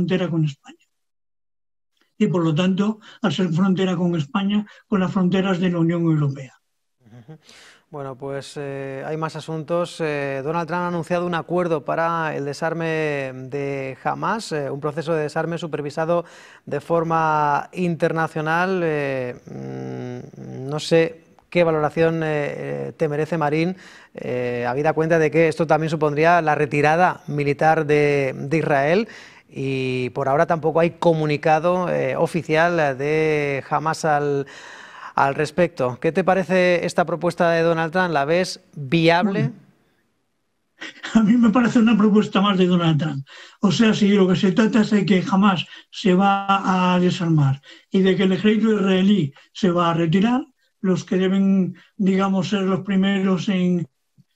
frontera con España. Y por lo tanto, al ser frontera con España, con las fronteras de la Unión Europea. Bueno, pues hay más asuntos. Donald Trump ha anunciado un acuerdo para el desarme de Hamás, un proceso de desarme supervisado de forma internacional. No sé qué valoración te merece, Marín, habida cuenta de que esto también supondría la retirada militar de Israel. Y por ahora tampoco hay comunicado oficial de Hamás al respecto. ¿Qué te parece esta propuesta de Donald Trump? ¿La ves viable? Bueno, a mí me parece una propuesta más de Donald Trump. O sea, si lo que se trata es de que jamás se va a desarmar y de que el ejército israelí se va a retirar, los que deben, digamos, ser los primeros en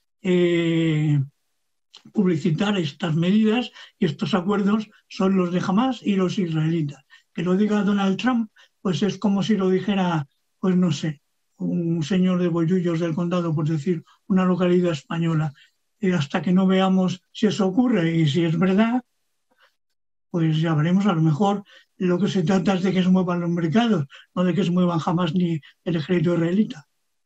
publicitar estas medidas y estos acuerdos son los de Hamás y los israelitas. Que lo diga Donald Trump, pues es como si lo dijera, pues no sé, un señor de Bollullos del Condado, por decir una localidad española. Y hasta que no veamos si eso ocurre y si es verdad, pues ya veremos. A lo mejor lo que se trata es de que se muevan los mercados, no de que se muevan jamás ni el ejército israelita.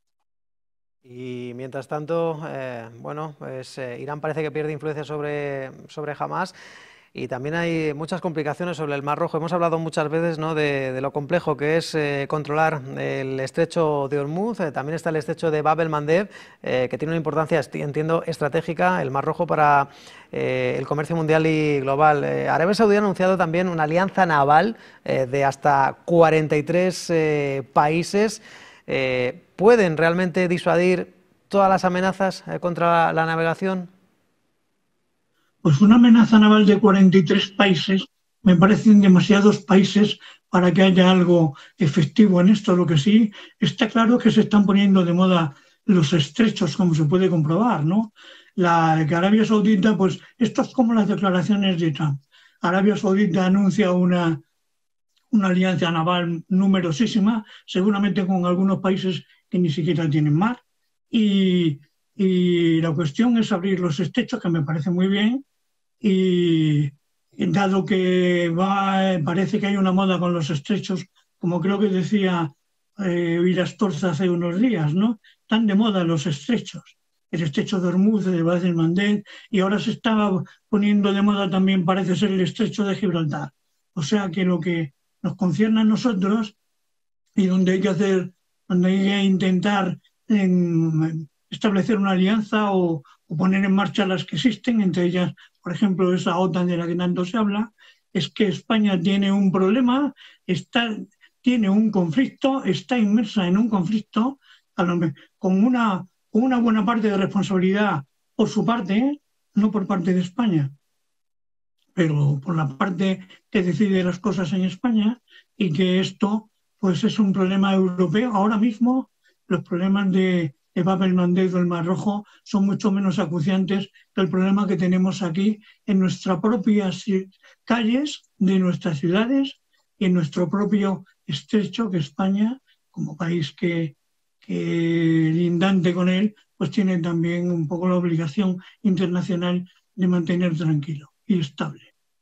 Y mientras tanto, bueno, pues Irán parece que pierde influencia sobre Hamás. Y también hay muchas complicaciones sobre el Mar Rojo. Hemos hablado muchas veces, ¿no?, de lo complejo que es controlar el estrecho de Hormuz. También está el estrecho de Bab el-Mandeb, que tiene una importancia, entiendo, estratégica, el Mar Rojo, para el comercio mundial y global. Arabia Saudí ha anunciado también una alianza naval de hasta 43 países. ¿Pueden realmente disuadir todas las amenazas contra la navegación? Pues una amenaza naval de 43 países me parecen demasiados países para que haya algo efectivo en esto. Lo que sí está claro es que se están poniendo de moda los estrechos, como se puede comprobar, ¿no? Que Arabia Saudita, pues esto es como las declaraciones de Trump. Arabia Saudita anuncia una alianza naval numerosísima, seguramente con algunos países que ni siquiera tienen mar. Y la cuestión es abrir los estrechos, que me parece muy bien. Y dado que parece que hay una moda con los estrechos, como creo que decía Irastorza hace unos días, ¿no? Están de moda los estrechos. El estrecho de Hormuz, de Bab el-Mandeb, y ahora se está poniendo de moda también, parece ser, el estrecho de Gibraltar. O sea que lo que nos concierne a nosotros y donde hay que intentar establecer una alianza o poner en marcha las que existen, entre ellas, por ejemplo, esa OTAN de la que tanto se habla, es que España tiene un problema, tiene un conflicto, está inmersa en un conflicto con una buena parte de responsabilidad por su parte, no por parte de España, pero por la parte que decide las cosas en España, y que esto pues es un problema europeo. Ahora mismo los problemas de Bab el-Mandeb del Mar Rojo son mucho menos acuciantes que el problema que tenemos aquí en nuestras propias calles de nuestras ciudades y en nuestro propio estrecho, que España, como país que lindante con él, pues tiene también un poco la obligación internacional de mantener tranquilo y estable.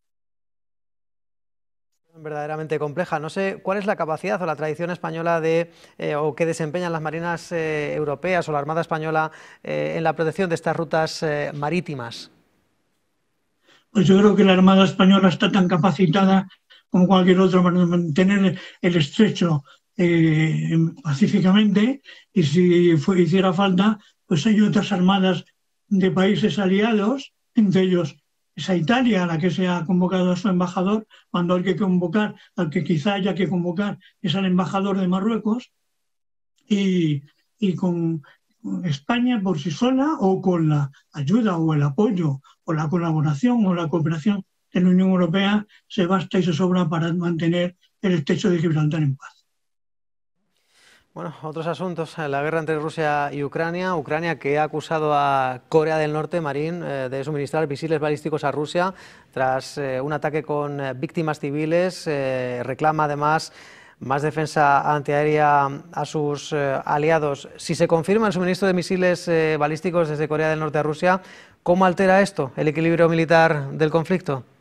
Verdaderamente compleja. No sé cuál es la capacidad o la tradición española o que desempeñan las marinas europeas o la Armada Española en la protección de estas rutas marítimas. Pues yo creo que la Armada Española está tan capacitada como cualquier otra para mantener el estrecho pacíficamente, y si hiciera falta, pues hay otras armadas de países aliados, entre ellos esa Italia, a la que se ha convocado a su embajador, cuando hay que convocar, al que quizá haya que convocar, es al embajador de Marruecos, y con España por sí sola, o con la ayuda o el apoyo o la colaboración o la cooperación de la Unión Europea, se basta y se sobra para mantener el estrecho de Gibraltar en paz. Bueno, otros asuntos. La guerra entre Rusia y Ucrania. Ucrania, que ha acusado a Corea del Norte, Marín, de suministrar misiles balísticos a Rusia tras un ataque con víctimas civiles. Reclama además más defensa antiaérea a sus aliados. Si se confirma el suministro de misiles balísticos desde Corea del Norte a Rusia, ¿cómo altera esto el equilibrio militar del conflicto?